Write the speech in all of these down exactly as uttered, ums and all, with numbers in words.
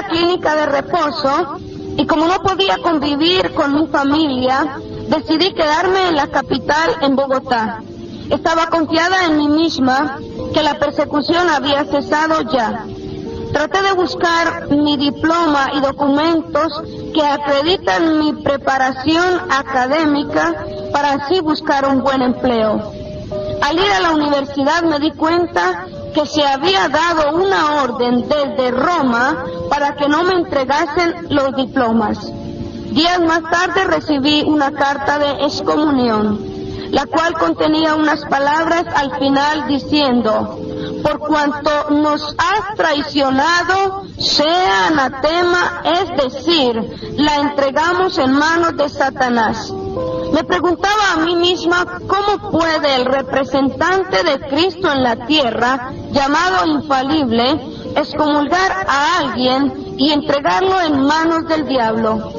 la clínica de reposo y como no podía convivir con mi familia, decidí quedarme en la capital, en Bogotá. Estaba confiada en mí misma que la persecución había cesado ya. Traté de buscar mi diploma y documentos que acreditan mi preparación académica para así buscar un buen empleo. Al ir a la universidad me di cuenta que se había dado una orden desde Roma para que no me entregasen los diplomas. Días más tarde recibí una carta de excomunión, la cual contenía unas palabras al final diciendo: por cuanto nos has traicionado, sea anatema, es decir, la entregamos en manos de Satanás. Me preguntaba a mí misma cómo puede el representante de Cristo en la tierra, llamado infalible, excomulgar a alguien y entregarlo en manos del diablo.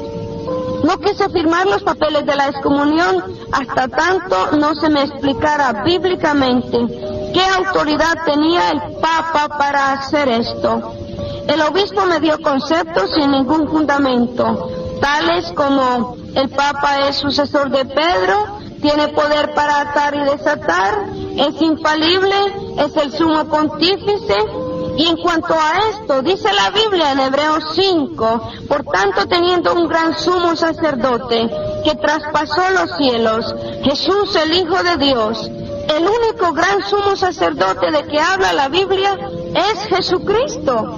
No quise firmar los papeles de la excomunión hasta tanto no se me explicara bíblicamente qué autoridad tenía el Papa para hacer esto. El obispo me dio conceptos sin ningún fundamento, tales como: el Papa es sucesor de Pedro, tiene poder para atar y desatar, es infalible, es el sumo pontífice. Y en cuanto a esto, dice la Biblia en Hebreos cinco, por tanto, teniendo un gran sumo sacerdote que traspasó los cielos, Jesús el Hijo de Dios, el único gran sumo sacerdote de que habla la Biblia es Jesucristo.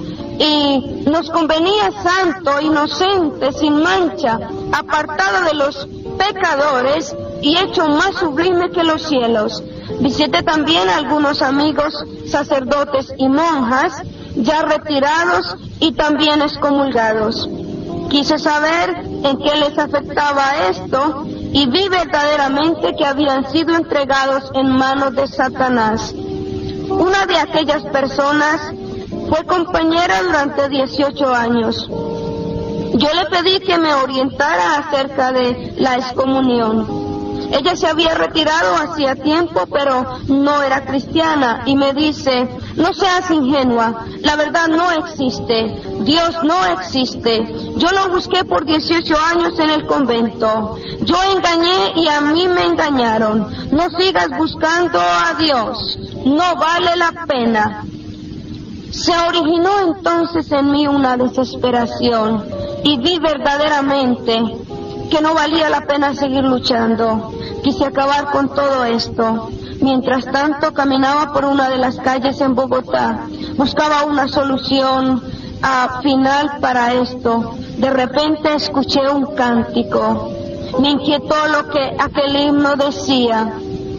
Y nos convenía santo, inocente, sin mancha, apartado de los pecadores y hecho más sublime que los cielos. Visité también a algunos amigos sacerdotes y monjas, ya retirados y también excomulgados. Quise saber en qué les afectaba esto y vi verdaderamente que habían sido entregados en manos de Satanás. Una de aquellas personas fue compañera durante dieciocho años. Yo le pedí que me orientara acerca de la excomunión. Ella se había retirado hacía tiempo, pero no era cristiana, y me dice: no seas ingenua, la verdad no existe, Dios no existe. Yo lo busqué por dieciocho años en el convento, yo engañé y a mí me engañaron. No sigas buscando a Dios, no vale la pena. Se originó entonces en mí una desesperación y vi verdaderamente que no valía la pena seguir luchando. Quise acabar con todo esto. Mientras tanto caminaba por una de las calles en Bogotá, buscaba una solución uh, final para esto. De repente escuché un cántico. Me inquietó lo que aquel himno decía: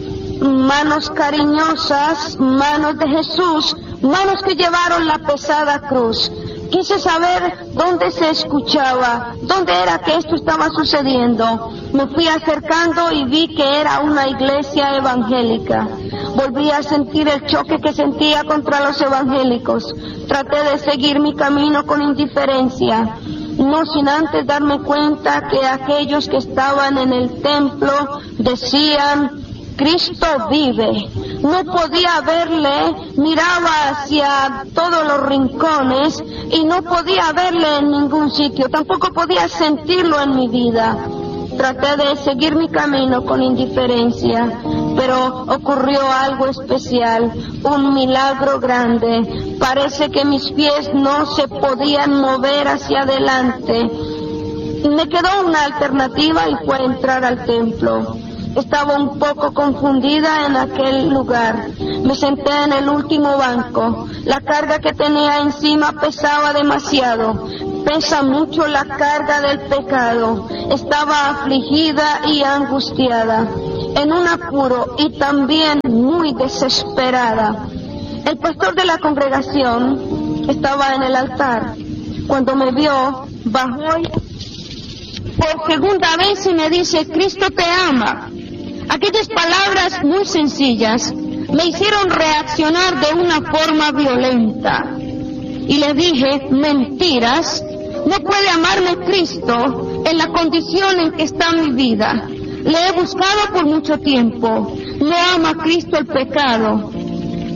manos cariñosas, manos de Jesús, manos que llevaron la pesada cruz. Quise saber dónde se escuchaba, dónde era que esto estaba sucediendo. Me fui acercando y vi que era una iglesia evangélica. Volví a sentir el choque que sentía contra los evangélicos. Traté de seguir mi camino con indiferencia, no sin antes darme cuenta que aquellos que estaban en el templo decían: Cristo vive. No podía verle, miraba hacia todos los rincones y no podía verle en ningún sitio, tampoco podía sentirlo en mi vida. Traté de seguir mi camino con indiferencia, pero ocurrió algo especial, un milagro grande. Parece que mis pies no se podían mover hacia adelante. Me quedó una alternativa y fue entrar al templo. Estaba un poco confundida en aquel lugar. Me senté en el último banco. La carga que tenía encima pesaba demasiado. Pesa mucho la carga del pecado. Estaba afligida y angustiada, en un apuro y también muy desesperada. El pastor de la congregación estaba en el altar. Cuando me vio, bajó por segunda vez y me dice: Cristo te ama. Aquellas palabras muy sencillas me hicieron reaccionar de una forma violenta. Y le dije: mentiras, no puede amarme Cristo en la condición en que está mi vida. Le he buscado por mucho tiempo, no ama Cristo el pecado.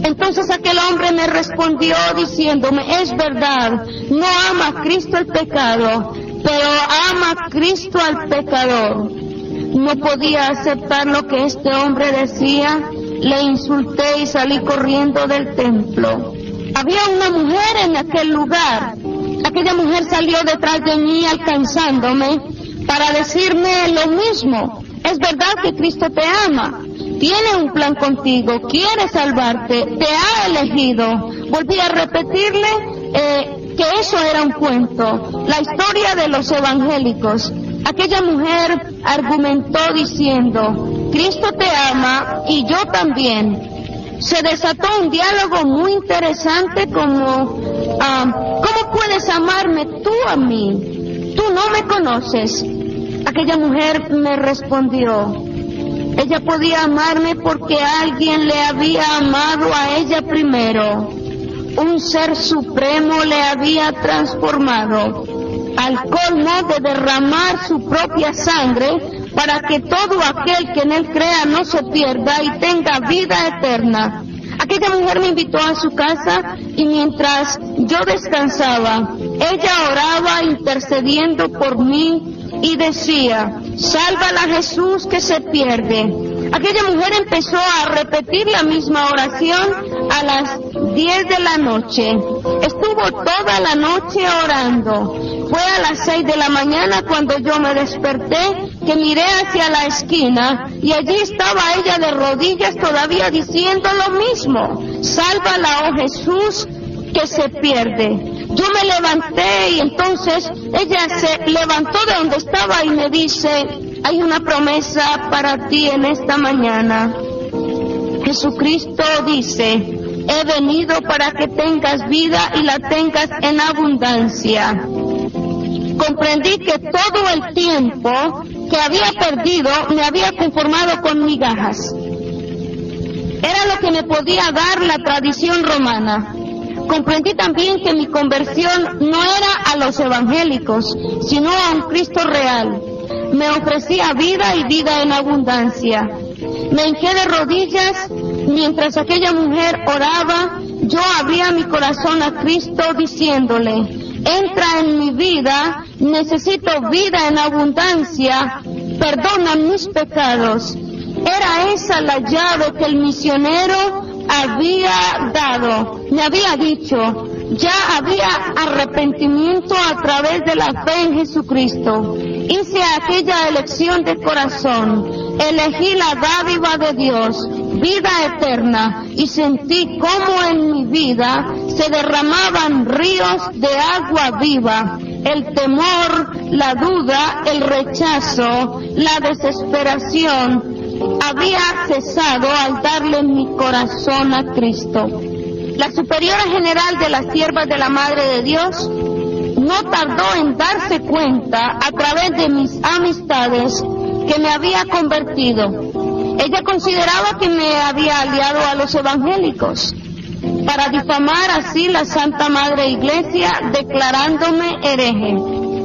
Entonces aquel hombre me respondió diciéndome, es verdad, no ama a Cristo el pecado, pero ama a Cristo al pecador. No podía aceptar lo que este hombre decía, le insulté y salí corriendo del templo. Había una mujer en aquel lugar. Aquella mujer salió detrás de mí alcanzándome para decirme lo mismo. Es verdad que Cristo te ama, tiene un plan contigo, quiere salvarte, te ha elegido. Volví a repetirle eh, que eso era un cuento, la historia de los evangélicos. Aquella mujer argumentó diciendo, Cristo te ama y yo también. Se desató un diálogo muy interesante como, um, ¿cómo puedes amarme tú a mí? Tú no me conoces. Aquella mujer me respondió, ella podía amarme porque alguien le había amado a ella primero. Un ser supremo le había transformado al colmo de derramar su propia sangre para que todo aquel que en él crea no se pierda y tenga vida eterna. Aquella mujer me invitó a su casa y mientras yo descansaba, ella oraba intercediendo por mí y decía, sálvala Jesús que se pierde. Aquella mujer empezó a repetir la misma oración a las diez de la noche. Estuvo toda la noche orando. Fue a las seis de la mañana cuando yo me desperté, que miré hacia la esquina y allí estaba ella de rodillas todavía diciendo lo mismo. Sálvala, oh Jesús, que se pierde. Yo me levanté y entonces ella se levantó de donde estaba y me dice, hay una promesa para ti en esta mañana. Jesucristo dice, he venido para que tengas vida y la tengas en abundancia. Comprendí que todo el tiempo que había perdido me había conformado con migajas. Era lo que me podía dar la tradición romana. Comprendí también que mi conversión no era a los evangélicos, sino a un Cristo real. Me ofrecía vida y vida en abundancia. Me hinqué de rodillas mientras aquella mujer oraba. Yo abría mi corazón a Cristo diciéndole, entra en mi vida, necesito vida en abundancia, perdona mis pecados. Era esa la llave que el misionero había dado. Me había dicho, ya había arrepentimiento a través de la fe en Jesucristo. Hice aquella elección de corazón, elegí la dádiva de Dios, vida eterna, y sentí cómo en mi vida se derramaban ríos de agua viva. El temor, la duda, el rechazo, la desesperación había cesado al darle mi corazón a Cristo. La superiora general de las siervas de la Madre de Dios no tardó en darse cuenta a través de mis amistades que me había convertido. Ella consideraba que me había aliado a los evangélicos para difamar así la Santa Madre Iglesia, declarándome hereje.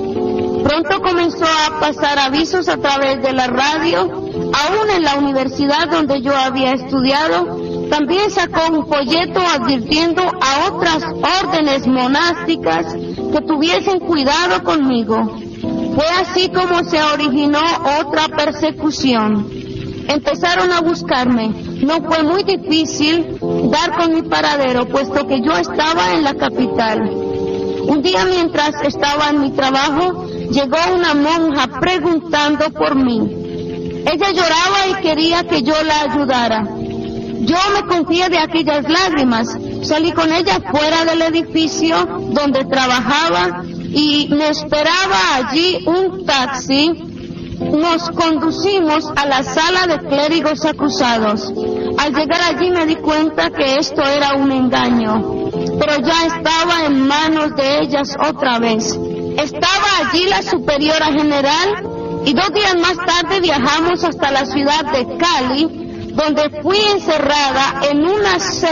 Pronto comenzó a pasar avisos a través de la radio, aún en la universidad donde yo había estudiado. También sacó un folleto advirtiendo a otras órdenes monásticas que tuviesen cuidado conmigo. Fue así como se originó otra persecución. Empezaron a buscarme. No fue muy difícil dar con mi paradero, puesto que yo estaba en la capital. Un día, mientras estaba en mi trabajo, llegó una monja preguntando por mí. Ella lloraba y quería que yo la ayudara. Yo me confié de aquellas lágrimas. Salí con ella fuera del edificio donde trabajaba y me esperaba allí un taxi. Nos conducimos a la sala de clérigos acusados. Al llegar allí me di cuenta que esto era un engaño, pero ya estaba en manos de ellas otra vez. Estaba allí la superiora general y dos días más tarde viajamos hasta la ciudad de Cali, donde fui encerrada en una celda